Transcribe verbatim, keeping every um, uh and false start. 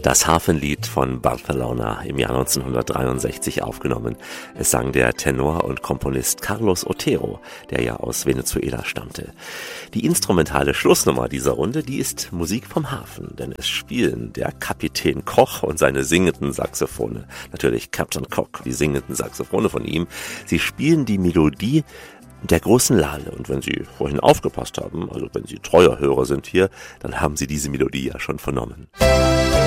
Das Hafenlied von Barcelona, im Jahr neunzehnhundertdreiundsechzig aufgenommen. Es sang der Tenor und Komponist Carlos Otero, der ja aus Venezuela stammte. Die instrumentale Schlussnummer dieser Runde, die ist Musik vom Hafen, denn es spielen der Kapitän Koch und seine singenden Saxophone. Natürlich Captain Cock, die singenden Saxophone von ihm. Sie spielen die Melodie der großen Lale. Und wenn Sie vorhin aufgepasst haben, also wenn Sie treuer Hörer sind hier, dann haben Sie diese Melodie ja schon vernommen.